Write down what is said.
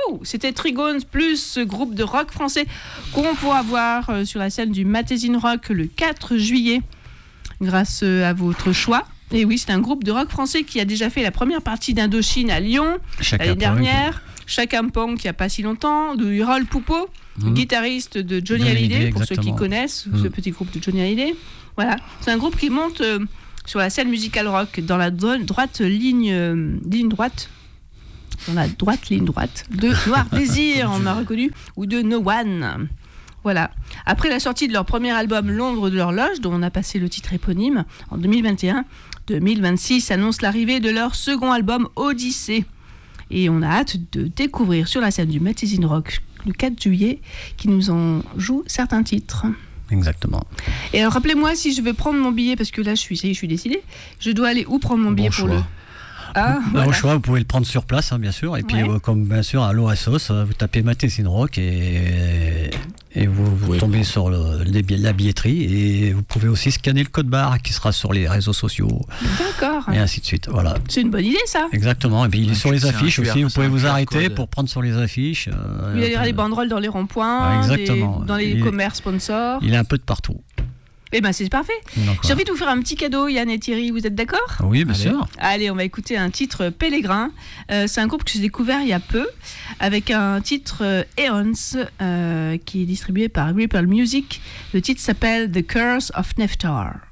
C'était Trigones plus groupe de rock français qu'on pourra voir sur la scène du Magazine Rock le 4 juillet grâce à votre choix. Et oui, c'est un groupe de rock français qui a déjà fait la première partie d'Indochine à Lyon l'année dernière. Chaka Pong, il n'y a pas si longtemps, de Harold Poupeau, guitariste de Johnny Hallyday, pour ceux qui connaissent ce petit groupe de Johnny Hallyday. Voilà, c'est un groupe qui monte sur la scène musicale rock dans la droite ligne droite. Dans la droite ligne droite de Noir Désir, on a reconnu, ou de No One. Voilà. Après la sortie de leur premier album L'ombre de l'horloge, dont on a passé le titre éponyme en 2021, 2026 annonce l'arrivée de leur second album Odyssée. Et on a hâte de découvrir sur la scène du Magazine Rock le 4 juillet qui nous en joue certains titres. Exactement. Et alors rappelez-moi si je veux prendre mon billet, parce que là je suis décidée, je dois aller où prendre mon billet pour le... Au choix, vous pouvez le prendre sur place, bien sûr. Et puis, comme bien sûr, à l'OASOS, vous tapez Magazine Rock et vous tombez sur la billetterie. Et vous pouvez aussi scanner le code barre qui sera sur les réseaux sociaux. D'accord. Et ainsi de suite. Voilà. C'est une bonne idée, ça. Exactement. Et puis, il est sur les affiches aussi. Vous pouvez vous arrêter pour prendre sur les affiches. Il y aura des banderoles dans les ronds-points, dans les commerces sponsors. Il est un peu de partout. Eh ben c'est parfait. J'ai envie de vous faire un petit cadeau, Yann et Thierry, vous êtes d'accord ? Oui, bien sûr. Allez, on va écouter un titre Pèlerin. C'est un groupe que j'ai découvert il y a peu, avec un titre Eons, qui est distribué par Ripple Music. Le titre s'appelle The Curse of Neftar.